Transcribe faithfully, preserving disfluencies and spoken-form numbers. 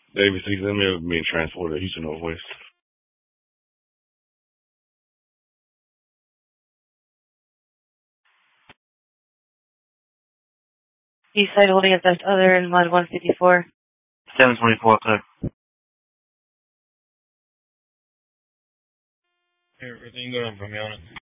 David six M L being transported to Houston Northwest. Eastside holding assessed other in mod one fifty-four. seven twenty-four, clear. Everything good on from me on it.